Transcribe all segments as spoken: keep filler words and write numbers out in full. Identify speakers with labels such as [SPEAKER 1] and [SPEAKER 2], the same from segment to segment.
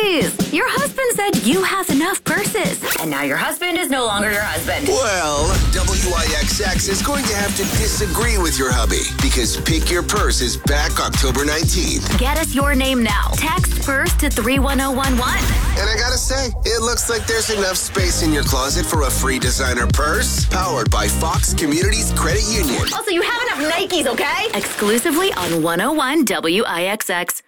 [SPEAKER 1] Ladies, your husband said you have enough purses, and now your husband is no longer your husband.
[SPEAKER 2] Well, W I X X is going to have to disagree with your hubby because Pick Your Purse is back October nineteenth.
[SPEAKER 1] Get us your name now. Text purse to three one zero one one.
[SPEAKER 2] And I gotta say, it looks like there's enough space in your closet for a free designer purse powered by Fox Communities Credit Union.
[SPEAKER 1] Also, you have enough Nikes, okay? Exclusively on one oh one W I X X.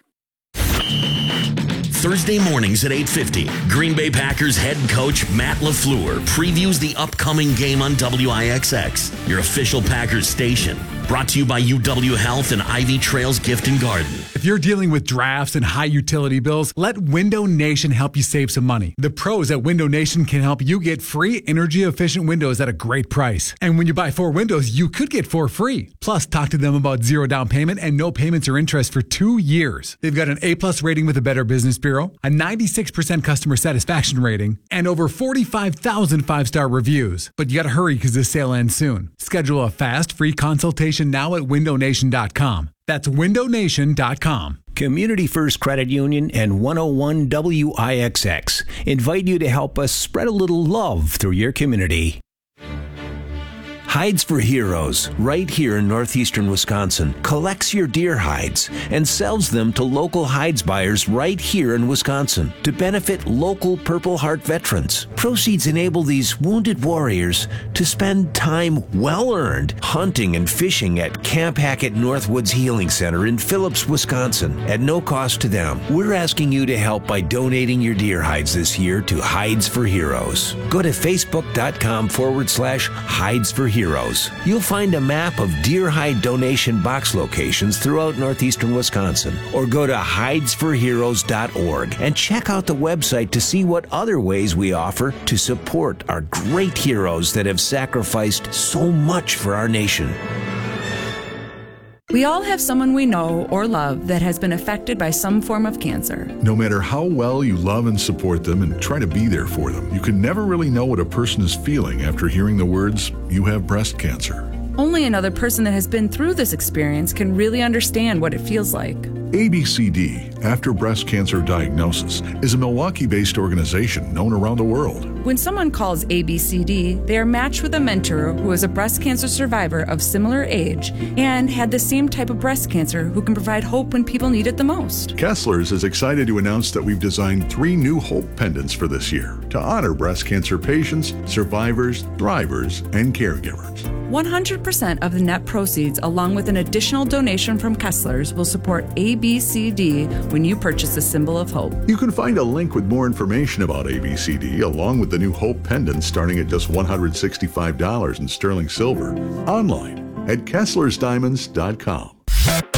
[SPEAKER 3] Thursday mornings at eight fifty, Green Bay Packers head coach Matt LaFleur previews the upcoming game on W I X X, your official Packers station. Brought to you by U W Health and Ivy Trails Gift and Garden.
[SPEAKER 4] If you're dealing with drafts and high utility bills, let Window Nation help you save some money. The pros at Window Nation can help you get free energy-efficient windows at a great price. And when you buy four windows, you could get four free. Plus, talk to them about zero down payment and no payments or interest for two years. They've got an A-plus rating with the Better Business Bureau, a ninety-six percent customer satisfaction rating, and over forty-five thousand five-star reviews. But you gotta hurry because this sale ends soon. Schedule a fast, free consultation now at window nation dot com. That's window nation dot com.
[SPEAKER 5] Community First Credit Union and one oh one W I X X invite you to help us spread a little love through your community. Hides for Heroes, right here in northeastern Wisconsin, collects your deer hides and sells them to local hides buyers right here in Wisconsin to benefit local Purple Heart veterans. Proceeds enable these wounded warriors to spend time well-earned hunting and fishing at Camp Hackett Northwoods Healing Center in Phillips, Wisconsin, at no cost to them. We're asking you to help by donating your deer hides this year to Hides for Heroes. Go to facebook.com forward slash Hides for Heroes. You'll find a map of deer hide donation box locations throughout northeastern Wisconsin, or go to hides for heroes dot org and check out the website to see what other ways we offer to support our great heroes that have sacrificed so much for our nation.
[SPEAKER 6] We all have someone we know or love that has been affected by some form of cancer.
[SPEAKER 7] No matter how well you love and support them and try to be there for them, you can never really know what a person is feeling after hearing the words, "You have breast cancer."
[SPEAKER 6] Only another person that has been through this experience can really understand what it feels like.
[SPEAKER 7] A B C D, After Breast Cancer Diagnosis, is a Milwaukee-based organization known around the world.
[SPEAKER 6] When someone calls A B C D, they are matched with a mentor who is a breast cancer survivor of similar age and had the same type of breast cancer who can provide hope when people need it the most.
[SPEAKER 7] Kessler's is excited to announce that we've designed three new Hope pendants for this year to honor breast cancer patients, survivors, thrivers, and caregivers.
[SPEAKER 6] one hundred percent of the net proceeds, along with an additional donation from Kessler's, will support A B C D when you purchase a symbol of hope.
[SPEAKER 7] You can find a link with more information about A B C D, along with the new Hope pendant starting at just one hundred sixty-five dollars in sterling silver, online at kesslers diamonds dot com.